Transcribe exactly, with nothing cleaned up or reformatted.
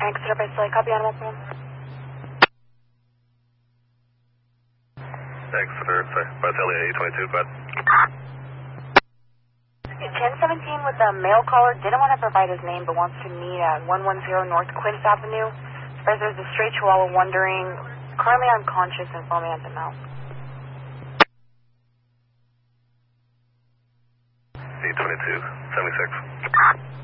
Exeter by Slay, copy animal phone. Exeter, sorry, by Celia eight twenty-two, go ahead. ten seventeen with a mail caller, didn't want to provide his name, but wants to meet at one ten North Quince Avenue. Says there's a stray chihuahua wandering, currently unconscious and foaming at the mouth. eight twenty-two, seventy-six.